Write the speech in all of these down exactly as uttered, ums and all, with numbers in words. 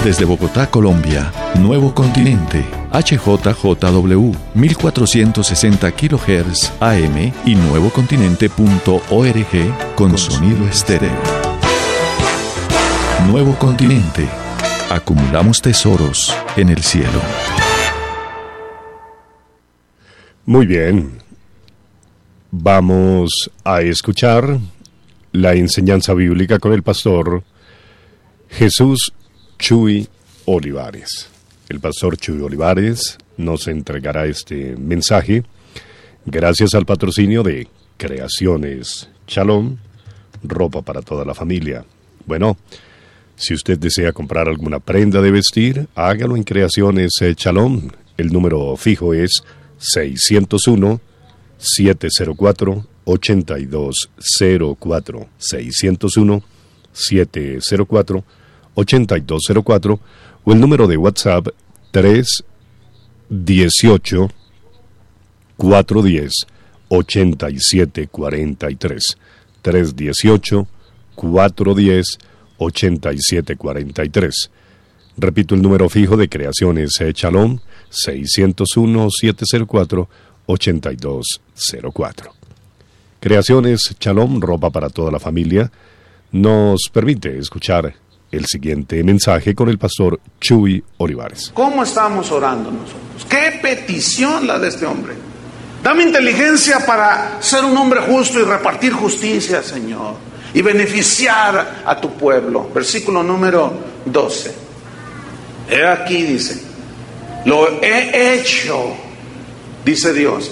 Desde Bogotá, Colombia, Nuevo Continente, H J J W, mil cuatrocientos sesenta kilohertz A M y nuevocontinente punto org con, con sonido estéreo. Nuevo Continente. Acumulamos tesoros en el cielo. Muy bien. Vamos a escuchar la enseñanza bíblica con el pastor Jesús Chuy Olivares. El pastor Chuy Olivares nos entregará este mensaje gracias al patrocinio de Creaciones Shalom, ropa para toda la familia. Bueno, si usted desea comprar alguna prenda de vestir, hágalo en Creaciones Shalom. El número fijo es seiscientos uno, siete cero cuatro, ocho dos cero cuatro. seiscientos uno, siete cero cuatro, ocho dos cero cuatro o el número de WhatsApp tres dieciocho, cuatrocientos diez, ochenta y siete cuarenta y tres. tres dieciocho, cuatrocientos diez, ochenta y siete cuarenta y tres. Repito el número fijo de Creaciones Shalom, seiscientos uno, siete cero cuatro, ocho dos cero cuatro. Creaciones Shalom, ropa para toda la familia, nos permite escuchar el siguiente mensaje con el pastor Chuy Olivares. ¿Cómo estamos orando nosotros? ¿Qué petición la de este hombre? Dame inteligencia para ser un hombre justo y repartir justicia, Señor, y beneficiar a tu pueblo. Versículo número doce. He aquí, dice, lo he hecho, dice Dios,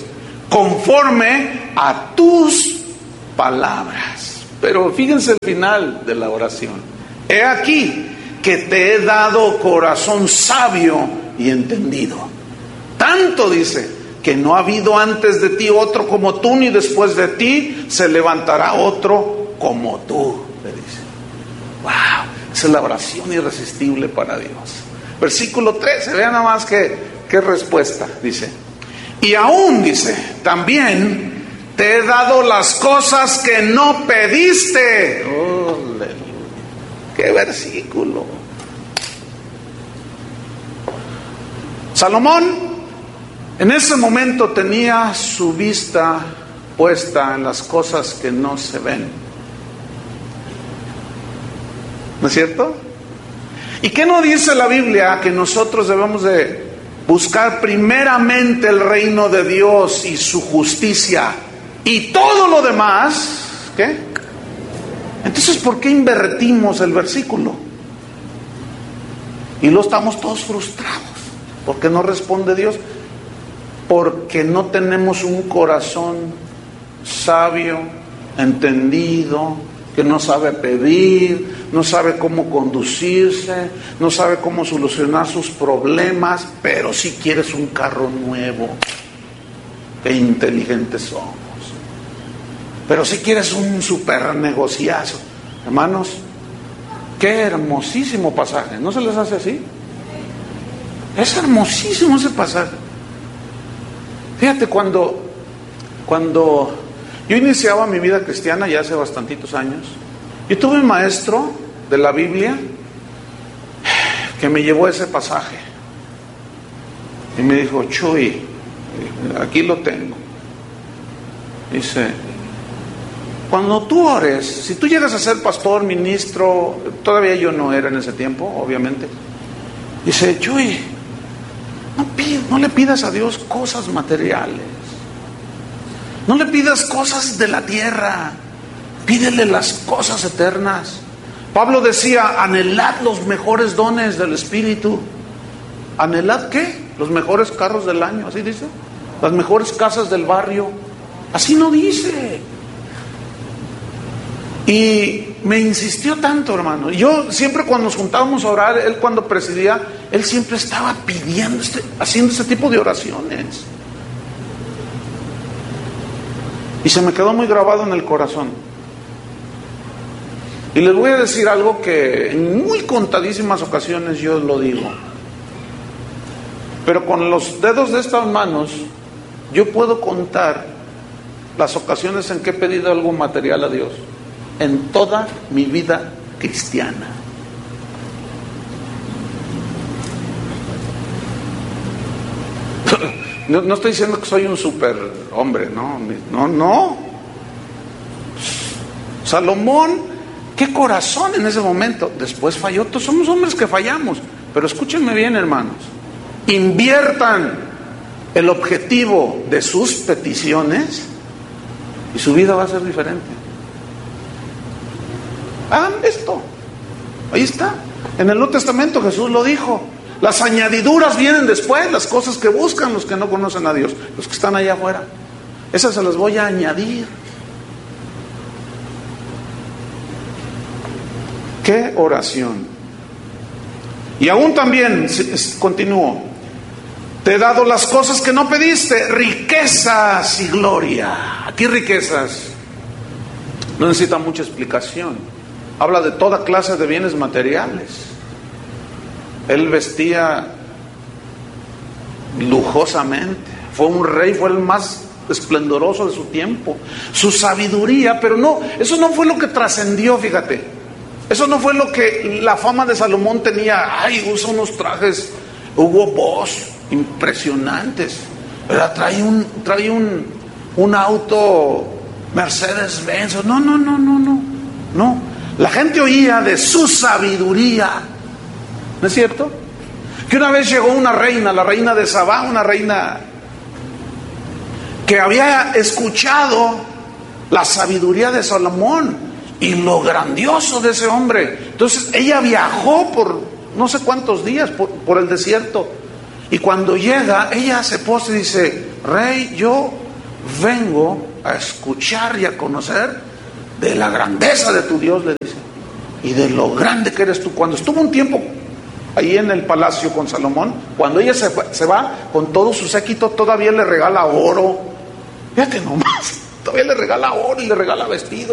conforme a tus palabras. Pero fíjense el final de la oración. He aquí que te he dado corazón sabio y entendido. Tanto dice que no ha habido antes de ti otro como tú, ni después de ti se levantará otro como tú, le dice. Wow, esa es la oración irresistible para Dios. Versículo trece, vean nada más que, qué respuesta, dice. Y aún, dice, también te he dado las cosas que no pediste. Oh, ¡qué versículo! Salomón en ese momento tenía su vista puesta en las cosas que no se ven. ¿No es cierto? ¿Y qué no dice la Biblia? Que nosotros debemos de buscar primeramente el reino de Dios y su justicia, y todo lo demás, ¿qué? Entonces, ¿por qué invertimos el versículo? Y lo estamos todos frustrados. ¿Por qué no responde Dios? Porque no tenemos un corazón sabio, entendido, que no sabe pedir, no sabe cómo conducirse, no sabe cómo solucionar sus problemas, pero si quieres un carro nuevo. Qué inteligentes somos. Pero si quieres un super negociazo. Hermanos, qué hermosísimo pasaje. ¿No se les hace así? Es hermosísimo ese pasaje. Fíjate, cuando Cuando yo iniciaba mi vida cristiana, ya hace bastantitos años, yo tuve un maestro de la Biblia que me llevó ese pasaje y me dijo: Chuy, aquí lo tengo. Dice: cuando tú ores, si tú llegas a ser pastor, ministro, todavía yo no era en ese tiempo, obviamente. Dice: Chuy, no, pid, no le pidas a Dios cosas materiales, no le pidas cosas de la tierra, pídele las cosas eternas. Pablo decía: anhelad los mejores dones del Espíritu. ¿Anhelad qué? Los mejores carros del año, así dice. Las mejores casas del barrio. Así no dice. Y me insistió tanto, hermano. Yo siempre, cuando nos juntábamos a orar, él cuando presidía, él siempre estaba pidiendo, este, haciendo ese tipo de oraciones. Y se me quedó muy grabado en el corazón. Y les voy a decir algo que en muy contadísimas ocasiones yo lo digo. Pero con los dedos de estas manos, yo puedo contar las ocasiones en que he pedido algo material a Dios en toda mi vida cristiana. No, no estoy diciendo que soy un super hombre, no, no, no. Salomón, qué corazón en ese momento. Después falló. Todos somos hombres que fallamos. Pero escúchenme bien, hermanos. Inviertan el objetivo de sus peticiones y su vida va a ser diferente. Hagan esto. Ahí está. En el Nuevo Testamento Jesús lo dijo. Las añadiduras vienen después, las cosas que buscan los que no conocen a Dios, los que están allá afuera. Esas se las voy a añadir. ¿Qué oración? Y aún también, continúo, te he dado las cosas que no pediste, riquezas y gloria. Aquí riquezas no necesita mucha explicación. Habla de toda clase de bienes materiales. Él vestía lujosamente, fue un rey, fue el más esplendoroso de su tiempo. Su sabiduría, pero no, eso no fue lo que trascendió, fíjate. Eso no fue lo que la fama de Salomón tenía. Ay, usa unos trajes Hugo Boss impresionantes. Pero trae un, trae un, un auto Mercedes-Benz. No, no, no, no, no, no. La gente oía de su sabiduría. ¿No es cierto? Que una vez llegó una reina, la reina de Sabá, una reina que había escuchado la sabiduría de Salomón y lo grandioso de ese hombre. Entonces ella viajó por no sé cuántos días por, por el desierto. Y cuando llega, ella se posa y dice: Rey, yo vengo a escuchar y a conocer de la grandeza de tu Dios, le dice, y de lo grande que eres tú. Cuando estuvo un tiempo ahí en el palacio con Salomón, cuando ella se, se va con todo su séquito, todavía le regala oro. Fíjate nomás, todavía le regala oro y le regala vestido.